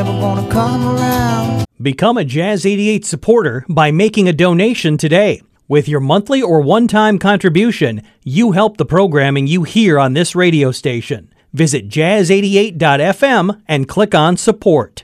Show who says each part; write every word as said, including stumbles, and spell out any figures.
Speaker 1: never gonna come around.
Speaker 2: Become a Jazz eighty-eight supporter by making a donation today. With your monthly or one-time contribution, you help the programming you hear on this radio station. Visit jazz eighty-eight dot f m and click on support.